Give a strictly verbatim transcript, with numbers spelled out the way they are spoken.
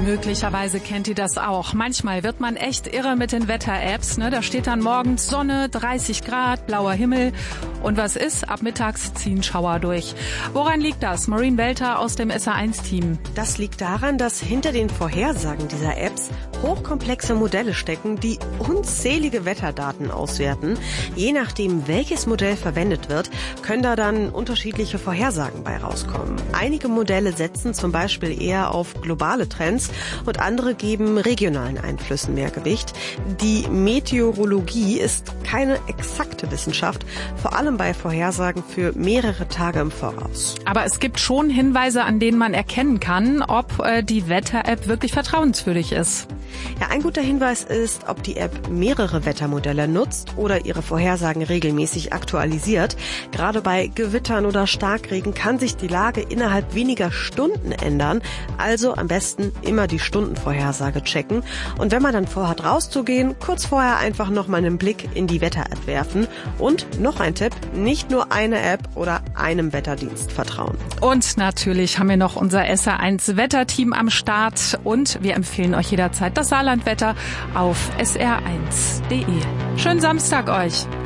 Möglicherweise kennt ihr das auch. Manchmal wird man echt irre mit den Wetter-Apps. Ne? Da steht dann morgens Sonne, dreißig Grad, blauer Himmel. Und was ist? Ab mittags ziehen Schauer durch. Woran liegt das? Maureen Welter aus dem S R eins Team. Das liegt daran, dass hinter den Vorhersagen dieser Apps hochkomplexe Modelle stecken, die unzählige Wetterdaten auswerten. Je nachdem, welches Modell verwendet wird, können da dann unterschiedliche Vorhersagen bei rauskommen. Einige Modelle setzen zum Beispiel eher auf globale Trends und andere geben regionalen Einflüssen mehr Gewicht. Die Meteorologie ist keine exakte Wissenschaft, vor allem bei Vorhersagen für mehrere Tage im Voraus. Aber es gibt schon Hinweise, an denen man erkennen kann, ob äh, die Wetter-App wirklich vertrauenswürdig ist. Ja, ein guter Hinweis ist, ob die App mehrere Wettermodelle nutzt oder ihre Vorhersagen regelmäßig aktualisiert. Gerade bei Gewittern oder Starkregen kann sich die Lage innerhalb weniger Stunden ändern. Also am besten immer die Stundenvorhersage checken. Und wenn man dann vorhat rauszugehen, kurz vorher einfach nochmal einen Blick in die Wetter-App werfen. Und noch ein Tipp, nicht nur eine App oder einem Wetterdienst vertrauen. Und natürlich haben wir noch unser S R eins Wetterteam am Start und wir empfehlen euch jederzeit das Saarlandwetter auf S R eins Punkt de. Schönen Samstag euch!